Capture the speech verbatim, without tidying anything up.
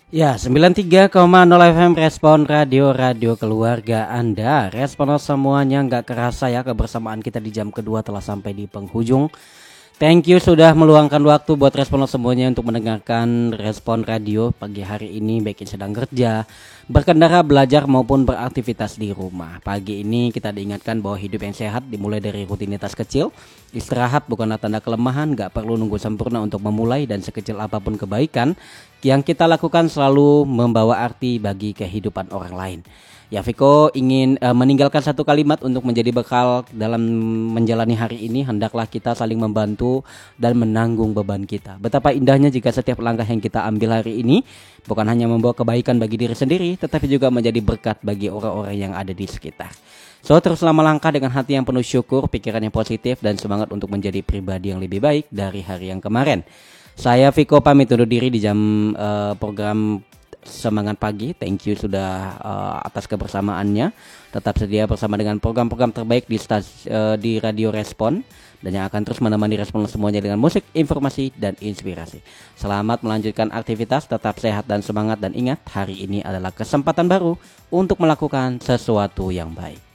Ya, sembilan puluh tiga koma nol F M Respon Radio, radio keluarga Anda. Respon semuanya nggak kerasa ya, kebersamaan kita di jam kedua telah sampai di penghujung. Thank you sudah meluangkan waktu buat respon semuanya untuk mendengarkan Respon Radio pagi hari ini, baik yang sedang kerja, berkendara, belajar maupun beraktivitas di rumah. Pagi ini kita diingatkan bahwa hidup yang sehat dimulai dari rutinitas kecil. Istirahat bukanlah tanda kelemahan, gak perlu nunggu sempurna untuk memulai, dan sekecil apapun kebaikan yang kita lakukan selalu membawa arti bagi kehidupan orang lain. Ya, Viko ingin uh, meninggalkan satu kalimat untuk menjadi bekal dalam menjalani hari ini. Hendaklah kita saling membantu dan menanggung beban kita. Betapa indahnya jika setiap langkah yang kita ambil hari ini bukan hanya membawa kebaikan bagi diri sendiri, tetapi juga menjadi berkat bagi orang-orang yang ada di sekitar. So, teruslah melangkah dengan hati yang penuh syukur, pikiran yang positif, dan semangat untuk menjadi pribadi yang lebih baik dari hari yang kemarin. Saya Viko pamit undur diri di jam uh, program Semangat Pagi. Thank you sudah uh, atas kebersamaannya. Tetap sedia bersama dengan program-program terbaik di stasi, uh, di Radio Respon, dan yang akan terus menemani respon semuanya dengan musik, informasi, dan inspirasi. Selamat melanjutkan aktivitas, tetap sehat dan semangat, dan ingat, hari ini adalah kesempatan baru untuk melakukan sesuatu yang baik.